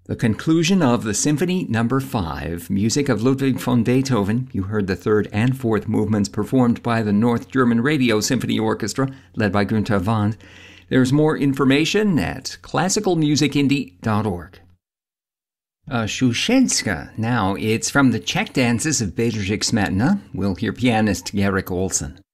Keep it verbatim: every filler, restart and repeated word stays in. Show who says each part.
Speaker 1: The conclusion of the Symphony Number five, music of Ludwig von Beethoven. You heard the third and fourth movements performed by the North German Radio Symphony Orchestra, led by Günther Wand. There's more information at classical music indie dot org. Uh, Shushenská. Now, it's from the Czech dances of Bedřich Smetana. We'll hear pianist Jarek Olsen.